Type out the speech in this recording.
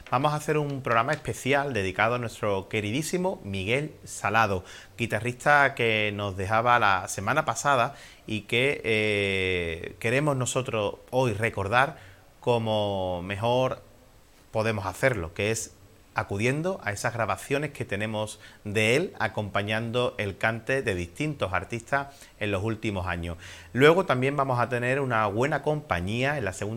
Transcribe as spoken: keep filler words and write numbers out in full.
vamos a hacer un programa especial dedicado a nuestro queridísimo Miguel Salado, guitarrista que nos dejaba la semana pasada y que eh, queremos nosotros hoy recordar como mejor podemos hacerlo, que es acudiendo a esas grabaciones que tenemos de él acompañando el cante de distintos artistas en los últimos años. Luego también vamos a tener una buena compañía en la segunda